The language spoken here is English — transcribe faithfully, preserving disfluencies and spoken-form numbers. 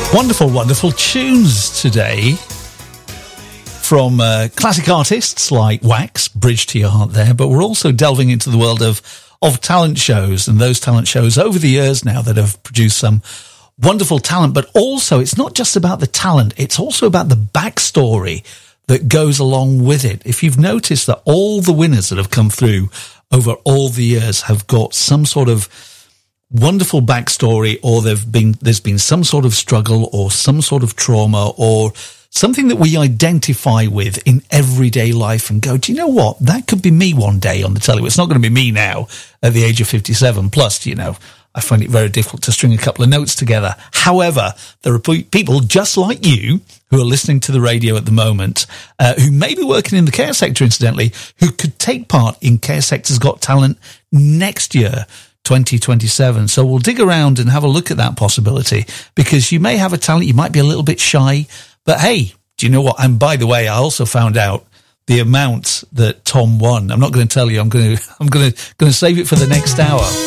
Wonderful, wonderful tunes today from uh, classic artists like Wax, Bridge to Your Heart there, but we're also delving into the world of, of talent shows, and those talent shows over the years now that have produced some wonderful talent, but also it's not just about the talent, it's also about the backstory that goes along with it. If you've noticed that all the winners that have come through over all the years have got some sort of wonderful backstory, or they've been, there's been some sort of struggle or some sort of trauma or something that we identify with in everyday life and go, do you know what? That could be me one day on the telly. It's not going to be me now at the age of fifty-seven. Plus, you know, I find it very difficult to string a couple of notes together. However, there are people just like you who are listening to the radio at the moment, uh, who may be working in the care sector, incidentally, who could take part in Care Sector's Got Talent next year, twenty twenty-seven. So we'll dig around and have a look at that possibility, because you may have a talent, you might be a little bit shy, but hey, do you know what? And by the way, I also found out the amount that Tom won. I'm not going to tell you. I'm going to, I'm going to, going to save it for the next hour.